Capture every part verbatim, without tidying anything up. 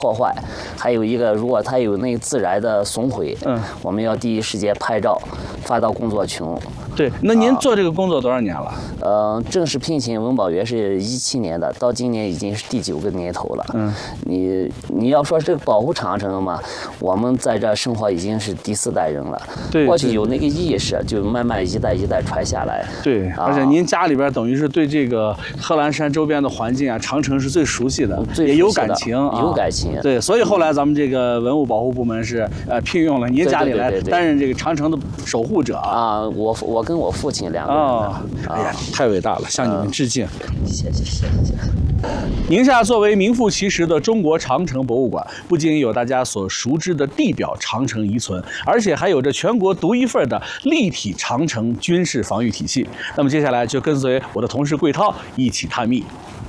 破坏，还有一个，如果它有那自然的损毁，嗯，我们要第一时间拍照，发到工作群。 对，那您做这个工作多少年了？ 呃，正式聘请文保员是一七年的，到今年已经是第九个年头了。嗯，你你要说这个保护长城嘛，我们在这生活已经是第四代人了。 对， 过去有那个意识，就慢慢一代一代传下来。 对，啊、而且您家里边等于是对这个贺兰山周边的环境啊，长城是最熟悉的， 最也有感情， 有感情。 对，所以后来咱们这个文物保护部门是呃聘用了您家里来担任这个长城的守护者啊。我我跟我父亲两个人。 哦，哎呀，太伟大了，向你们致敬。 谢谢谢谢。 宁夏作为名副其实的中国长城博物馆，不仅有大家所熟知的地表长城遗存，而且还有着全国独一份的立体长城军事防御体系。那么接下来就跟随我的同事桂涛一起探秘。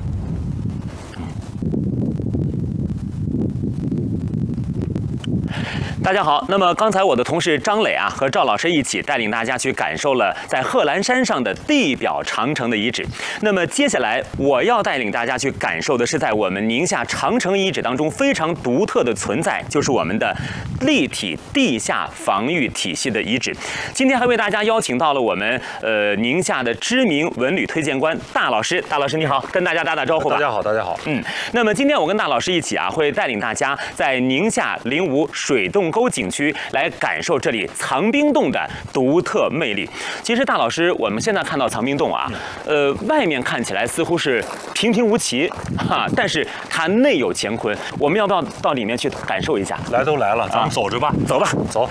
大家好，那么刚才我的同事张磊啊和赵老师一起带领大家去感受了在贺兰山上的地表长城的遗址。那么接下来我要带领大家去感受的是在我们宁夏长城遗址当中非常独特的存在，就是我们的立体地下防御体系的遗址。今天还为大家邀请到了我们呃宁夏的知名文旅推荐官大老师，大老师你好，跟大家打打招呼吧。 大家好，大家好。 嗯，那么今天我跟大老师一起啊，会带领大家在宁夏灵武水洞沟景区来感受这里藏冰洞的独特魅力。其实大老师，我们现在看到藏冰洞啊，呃，外面看起来似乎是平平无奇哈，但是它内有乾坤。我们要不要到里面去感受一下？ 来都来了，咱们走着吧， 啊、走吧， 走。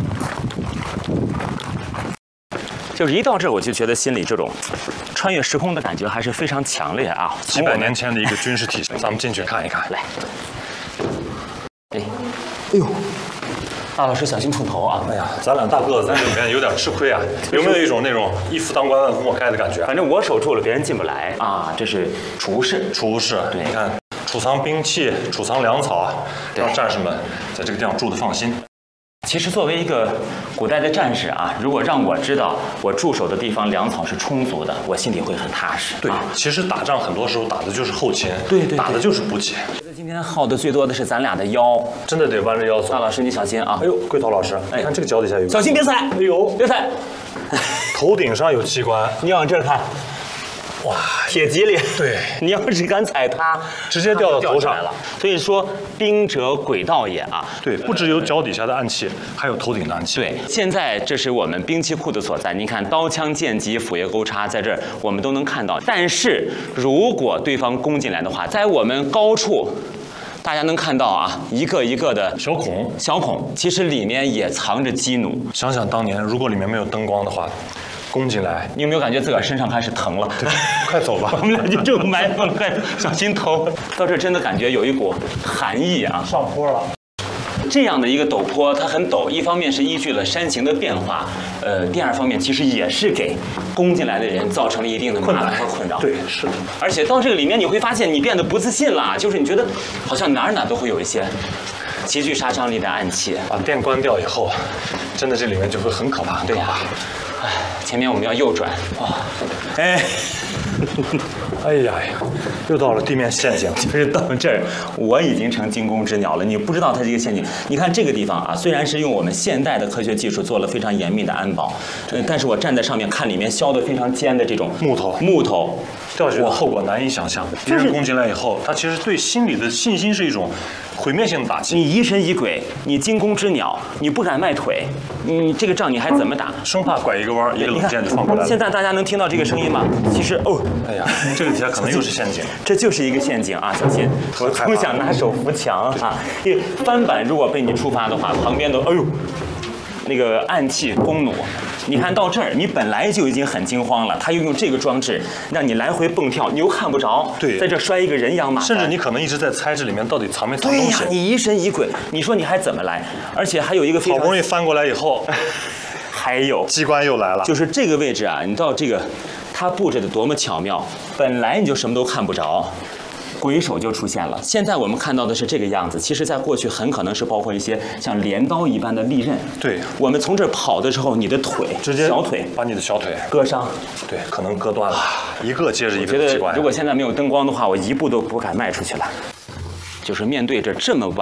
就是一到这儿，我就觉得心里这种穿越时空的感觉还是非常强烈啊！ 几百年前的一个军事体系，咱们进去看一看。 来，哎，哎呦。大老师小心碰头啊！ 哎呀，咱俩大个子在这里面有点吃亏啊，有没有一种那种一夫当关万夫莫开的感觉？ 反正我守住了，别人进不来啊！这是储物室， 储物室，你看，储藏兵器、储藏粮草，让战士们在这个地方住得放心。 其实作为一个古代的战士啊，如果让我知道我驻守的地方粮草是充足的，我心里会很踏实。 对，啊、其实打仗很多时候打的就是后勤， 对 对, 对， 打的就是补给。 今天耗的最多的是咱俩的腰， 真的得弯着腰走。 大老师你小心啊！ 哎呦，桂涛老师，哎，看这个脚底下有， 小心别踩！ 哎呦， 别踩！ 头顶上有机关， 你往这儿看。哇，铁蒺藜， 对， 你要是敢踩它， 直接掉到头上来了。所以说，兵者诡道也啊。 对，不只有脚底下的暗器，还有头顶的暗器。 对，现在这是我们兵器库的所在。您看，刀枪剑戟斧钺钩叉在这儿我们都能看到。但是如果对方攻进来的话，在我们高处。大家能看到啊，一个一个的小孔， 小孔，其实里面也藏着机弩。 想想当年，如果里面没有灯光的话，攻进来， 你有没有感觉自个儿身上开始疼了？ 对，快走吧， 我们俩就这么埋伏，快小心头。到这真的感觉有一股寒意啊， 上坡了。 这样的一个陡坡，它很陡，一方面是依据了山形的变化，呃，第二方面其实也是给攻进来的人造成了一定的麻烦和困扰。 对，是的。 而且到这个里面，你会发现你变得不自信了，就是你觉得好像哪儿哪儿都会有一些极具杀伤力的暗器。 把电关掉以后，真的这里面就会很可怕。 对呀、啊，哎，前面我们要右转啊，哎。 哎呀呀，又到了地面陷阱， 就是到这儿，我已经成惊弓之鸟了。你不知道它是一个陷阱。你看这个地方啊，虽然是用我们现代的科学技术做了非常严密的安保，呃，但是我站在上面看里面削得非常尖的这种木头， 木头， 掉下去的后果难以想象。敌人攻进来以后，他其实对心理的信心是一种毁灭性的打击。 你疑神疑鬼，你惊弓之鸟，你不敢迈腿，你这个仗你还怎么打？ 生怕拐一个弯，一个冷箭就放过来了。 现在大家能听到这个声音吗？其实哦， 哎呀，这个底下可能又是陷阱。 这就是一个陷阱啊！小心，我不想拿手扶墙啊！因为翻板如果被你触发的话，旁边都哎呦，那个暗器弓弩，你看到这儿，你本来就已经很惊慌了，他又用这个装置让你来回蹦跳，你又看不着， 对， 在这摔一个人仰马翻， 甚至你可能一直在猜这里面到底藏没藏东西。 对呀，你疑神疑鬼，你说你还怎么来？而且还有一个非常好不容易翻过来以后， 还有机关又来了， 就是这个位置啊，你到这个。它布置的多么巧妙，本来你就什么都看不着，鬼手就出现了。现在我们看到的是这个样子，其实在过去很可能是包括一些像镰刀一般的利刃。 对， 我们从这儿跑的时候，你的腿直接小腿把你的小腿割伤， 对，可能割断了，一个接着一个机关。 机关。 如果现在没有灯光的话，我一步都不敢迈出去了。就是面对着这么晚。